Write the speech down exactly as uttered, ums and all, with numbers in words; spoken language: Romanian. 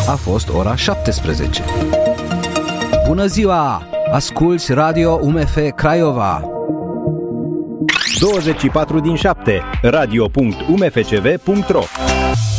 a fost ora șaptesprezece. Bună ziua! Asculți Radio U M F Craiova. douăzeci și patru din șapte radio punct u m f c v punct r o